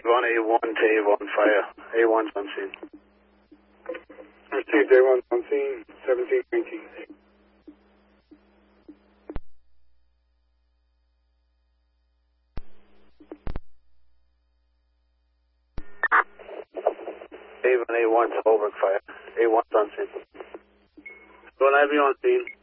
Avon A1 to Avon Fire. A1's on scene. Received A1's on scene, 1719. Avon A1 to Holbrook Fire. A1's on scene. Going Ivy on scene.